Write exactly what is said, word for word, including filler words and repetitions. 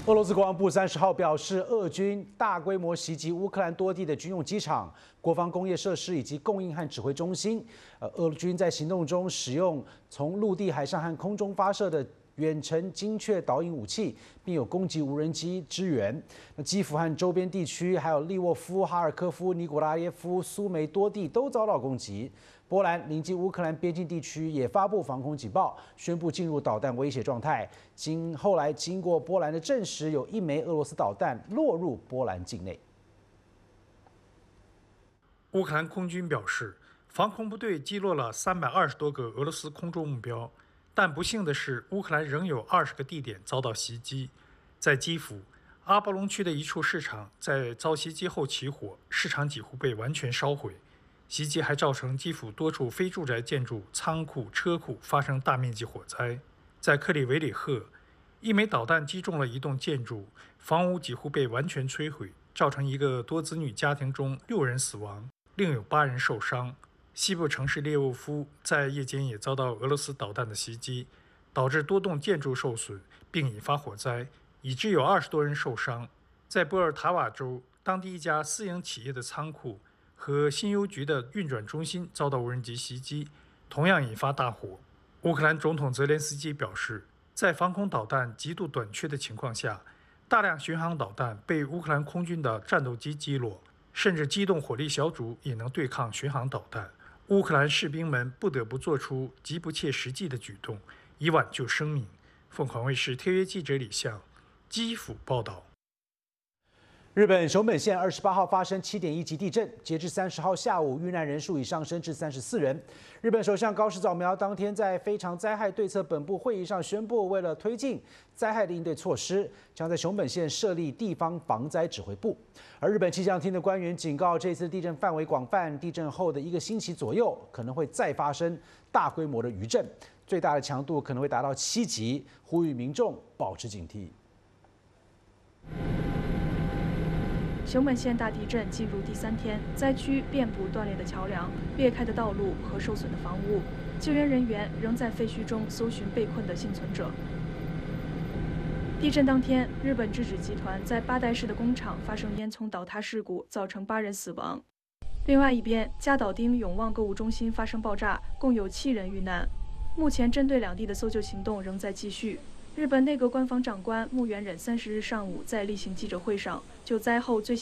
俄罗斯国防部三十号表示，俄军大规模袭击乌克兰多地的军用机场、国防工业设施以及供应和指挥中心。呃，俄军在行动中使用从陆地、海上和空中发射的远程精确导引武器，并有攻击无人机支援。那基辅和周边地区，还有利沃夫、哈尔科夫、尼古拉耶夫、苏梅多地都遭到攻击。波兰临近乌克兰边境地区也发布防空警报，宣布进入导弹威胁状态。经后来经过波兰的证实，有一枚俄罗斯导弹落入波兰境内。 乌克兰空军表示，防空部队击落了三百二十多个俄罗斯空中目标，但不幸的是，乌克兰仍有二十个地点遭到袭击。在基辅阿波隆区的一处市场在遭袭击后起火，市场几乎被完全烧毁。袭击还造成基辅多处非住宅建筑、仓库、车库发生大面积火灾。在克里维里赫，一枚导弹击中了一栋建筑，房屋几乎被完全摧毁，造成一个多子女家庭中六人死亡，另有八人受伤。西部城市列沃夫在夜间也遭到俄罗斯导弹的袭击，导致多栋建筑受损，并引发火灾，已知有二十多人受伤。在波尔塔瓦州，当地一家私营企业的仓库和新邮局的运转中心遭到无人机袭击，同样引发大火。乌克兰总统泽连斯基表示，在防空导弹极度短缺的情况下，大量巡航导弹被乌克兰空军的战斗机击落，甚至机动火力小组也能对抗巡航导弹。乌克兰士兵们不得不做出极不切实际的举动，以挽救生命。凤凰卫视特约记者李相，基辅报道。 日本熊本县二十八号发生七点一级地震，截至三十号下午，遇难人数已上升至三十四人。日本首相高市早苗当天在非常灾害对策本部会议上宣布，为了推进灾害的应对措施，将在熊本县设立地方防灾指挥部。而日本气象厅的官员警告，这次地震范围广泛，地震后的一个星期左右可能会再发生大规模的余震，最大的强度可能会达到七级，呼吁民众保持警惕。 熊本县大地震进入第三天，灾区遍布断裂的桥梁、裂开的道路和受损的房屋，救援人员仍在废墟中搜寻被困的幸存者。地震当天，日本制纸集团在八代市的工厂发生烟囱倒塌事故，造成八人死亡。另外一边，加岛町永旺购物中心发生爆炸，共有七人遇难。目前，针对两地的搜救行动仍在继续。日本内阁官房长官木原忍三十日上午在例行记者会上就灾后最新